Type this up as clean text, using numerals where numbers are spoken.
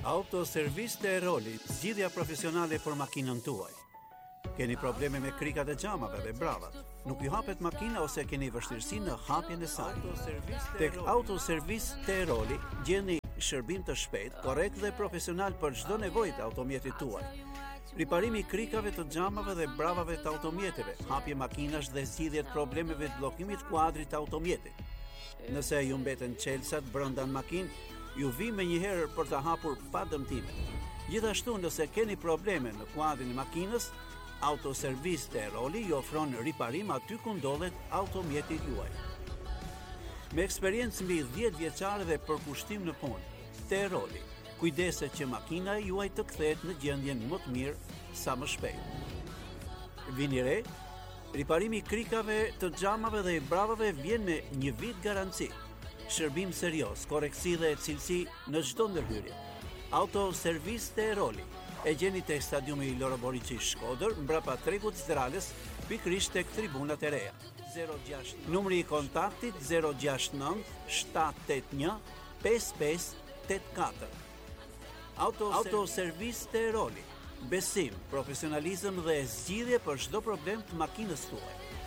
Autoservis të Eroli, zgjidhja profesionale për makinën tuaj. Keni probleme me krikat e xhamave dhe bravat? Nuk ju hapet makina ose keni vështirësi në hapjen e saj? Tek Autoservis të Eroli gjeni shërbim të shpejt, korrekt dhe profesional për çdo nevojë të automjetit tuaj. Riparimi i krikave të xhamave dhe bravave të automjeteve, hapje makinash dhe zgjidhje të problemeve të bllokimit kuadrit të automjetit. Nëse ju mbeten çelësat brenda në makinë, ju vi me njëherë për të hapur pa dëmtime. Gjithashtu, nëse keni probleme në kuadrin e makinës, Autoservis të Eroli ju ofron riparim aty ku ndodhet automjeti juaj. Me eksperiencë mbi 10 vjeçare dhe përkushtim në punë, të Eroli, kujdeset që makina juaj të kthehet në gjendjen më të mirë sa më shpejt. Vini re, riparimi i krikave të xhamave dhe i bravave vjen me 1 vit garanci. Shërbim serioz, korrektësi dhe cilësi në çdo ndërhyrje. Autoservis të Eroli. E gjeni tek stadiumi Loro Boriçi Shkodër, mbrapa tregut Zdralës, pikërisht tek tribunat e reja. 06 Numri i kontaktit 069 781 5584. Autoservis të Eroli. Besim, profesionalizëm dhe zgjidhje për çdo problem të makinës tuaj.